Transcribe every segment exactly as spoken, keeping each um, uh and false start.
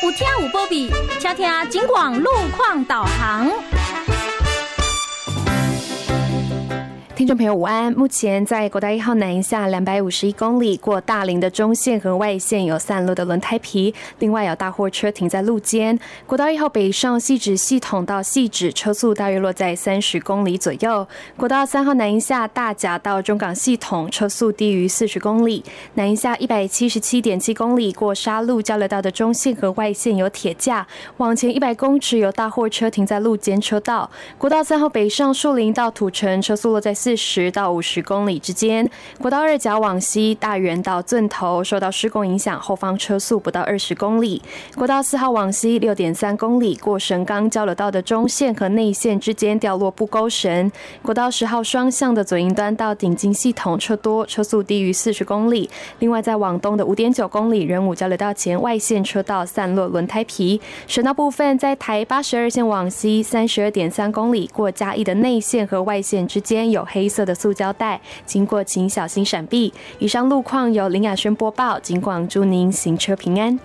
有听有保庇，听听警广路况导航。 听众朋友午安，目前在国道一号南下两百五十一公里，过大林的中线和外线有散落的轮胎皮，另外有大货车停在路肩。国道一号北上汐止系统到汐止车速大约落在三十公里左右。国道三号南下大甲到中港系统车速低于四十公里。南下一百七十七点七公里，过沙路交流道的中线和外线有铁架，往前一百公尺有大货车停在路肩车道。国道三号北上树林到土城车速落在四十到五十公里之间。国道二甲往西大园到圳头受到施工影响，后方车速不到二十公里。国道四号往西六点三公里，过神冈交流道的中线和内线之间掉落布钩绳。国道十号双向的左营端到顶金系统车多，车速低于四十公里。另外在往东的五点九公里仁武交流道前外线车道散落轮胎皮。省道部分在台八十二线往西三十二点三公里，过嘉义的内线和外线之间有黑色的塑胶带，经过请小心闪避。以上路况由林雅轩播报，警广祝您行车平安。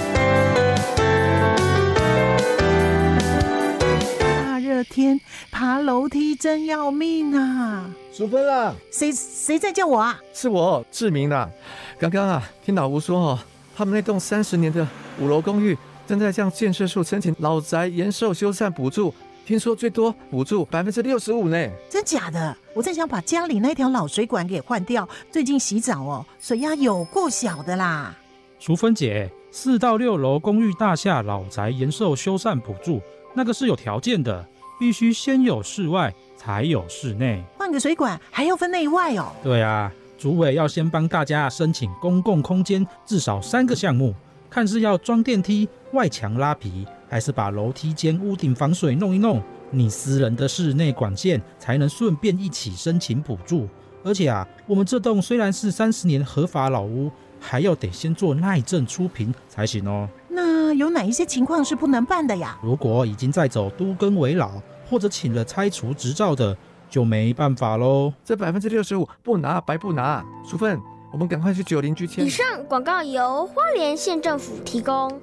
大热天爬楼梯真要命啊！ 淑芬啊， 谁谁在叫我啊？ 是我志明啊。刚刚啊，听老吴说哦，他们那栋三十年的五楼公寓正在向建设处申请老宅延寿修缮补助。听说最多补助百分之六十五呢， 真假的？我正想把家里那条老水管给换掉，最近洗澡哦，水压有够小的啦。 淑芬姐，四到六楼公寓大厦老宅延寿修缮补助，那个是有条件的，必须先有室外才有室内。 换个水管还要分内外哦？ 对啊，主委要先帮大家申请公共空间至少三个项目，看是要装电梯、外墙拉皮，还是把楼梯间屋顶防水弄一弄，你私人的室内管线才能顺便一起申请补助。而且啊，我们这栋虽然是三十年合法老屋，还要得先做耐震初评才行哦。 那有哪一些情况是不能办的呀？ 如果已经在走都更危老，或者请了拆除执照的，就没办法咯。 这百分之六十五不拿白不拿。淑芬，我们赶快去九邻居签。 以上广告由花莲县政府提供。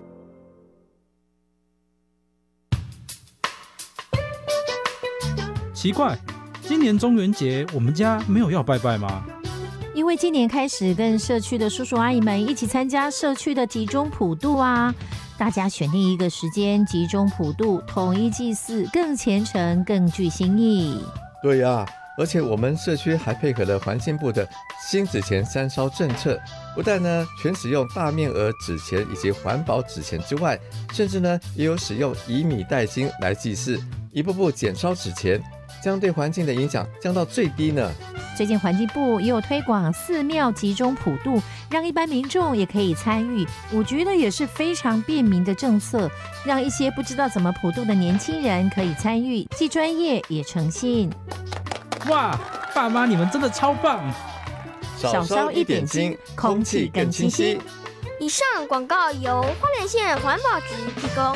奇怪，今年中元节我们家没有要拜拜吗？ 因为今年开始跟社区的叔叔阿姨们一起参加社区的集中普渡啊，大家选定一个时间集中普渡，统一祭祀，更虔诚更具新意。 对啊，而且我们社区还配合了环境部的新纸钱三烧政策，不但呢全使用大面额纸钱以及环保纸钱之外，甚至呢也有使用以米代金来祭祀，一步步减烧纸钱，将对环境的影响降到最低呢。 最近环境部也有推广寺庙集中普渡，让一般民众也可以参与，我觉得也是非常便民的政策，让一些不知道怎么普渡的年轻人可以参与，既专业也诚信。 哇，爸妈你们真的超棒！ 少烧一点金，空气更清晰。 以上广告由花莲县环保局提供。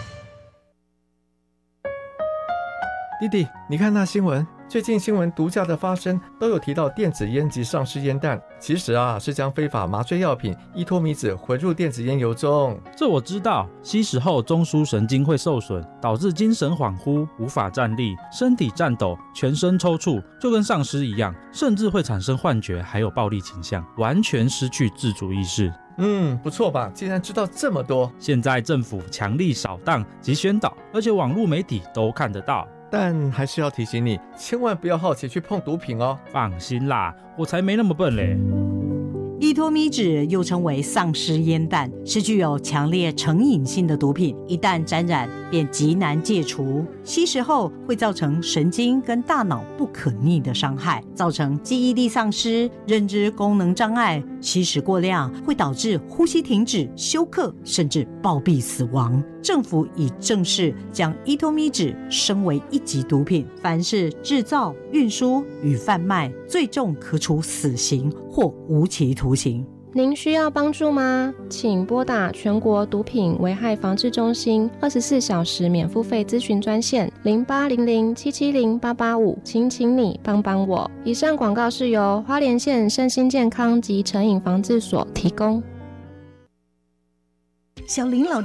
弟弟，你看那新闻，最近新闻毒驾的发生都有提到电子烟及丧尸烟弹，其实啊是将非法麻醉药品依托米酯混入电子烟油中。 这我知道，吸食后中枢神经会受损，导致精神恍惚，无法站立，身体颤抖，全身抽搐，就跟丧尸一样，甚至会产生幻觉，还有暴力倾向，完全失去自主意识。 嗯，不错吧？竟然知道这么多。 现在政府强力扫荡及宣导，而且网络媒体都看得到。 但还是要提醒你，千万不要好奇去碰毒品哦。 放心啦，我才没那么笨嘞。 依托咪酯又称为丧尸烟弹，是具有强烈成瘾性的毒品，一旦沾染便极难戒除。吸食后会造成神经跟大脑不可逆的伤害，造成记忆力丧失、认知功能障碍。吸食过量会导致呼吸停止、休克，甚至暴毙死亡。政府已正式将依托咪酯升为一级毒品，凡是制造、运输与贩卖，最重可处死刑或无期徒刑。 您需要帮助吗？请拨打全国毒品危害防治中心二十四小时免付费咨询专线零八零零七七零八八五，请请你帮帮我。以上广告是由花莲县身心健康及成瘾防治所提供。 小林老